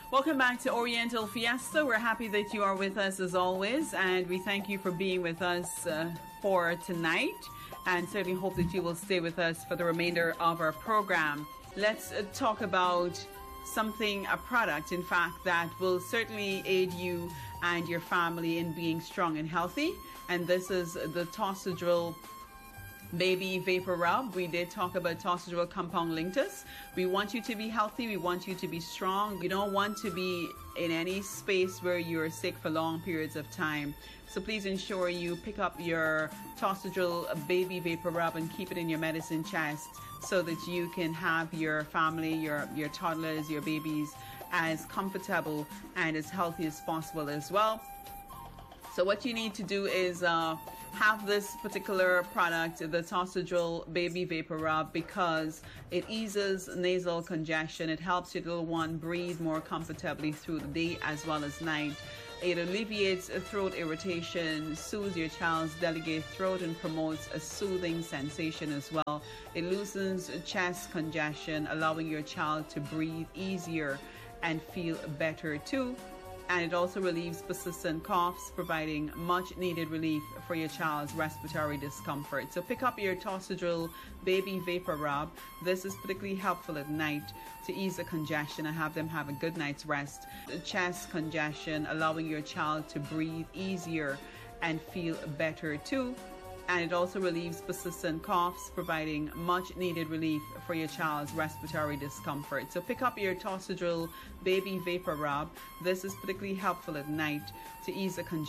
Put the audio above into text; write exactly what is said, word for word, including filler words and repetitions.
Welcome back to Oriental Fiesta. We're happy that you are with us as always, and we thank you for being with us uh, for tonight, and certainly hope that you will stay with us for the remainder of our program. Let's uh, talk about something, a product, in fact, that will certainly aid you and your family in being strong and healthy, and this is the Tossidril Baby Vapor Rub. We did talk about Tossidril Compound Linctus. We want you to be healthy. We want you to be strong. You don't want to be in any space where you're sick for long periods of time. So please ensure you pick up your Tossidril Baby Vapor Rub and keep it in your medicine chest so that you can have your family, your, your toddlers, your babies as comfortable and as healthy as possible as well. So what you need to do is uh, have this particular product, the Tossidril Baby Vapor Rub, because it eases nasal congestion. It helps your little one breathe more comfortably through the day as well as night. It alleviates throat irritation, soothes your child's delicate throat, and promotes a soothing sensation as well. It loosens chest congestion, allowing your child to breathe easier and feel better too. And it also relieves persistent coughs, providing much needed relief for your child's respiratory discomfort. So pick up your Tossidril Baby Vapor Rub. This is particularly helpful at night to ease the congestion and have them have a good night's rest. Chest congestion, allowing your child to breathe easier and feel better too. And it also relieves persistent coughs, providing much needed relief for your child's respiratory discomfort. So pick up your Tossidril Baby Vapor Rub. This is particularly helpful at night to ease the congestion.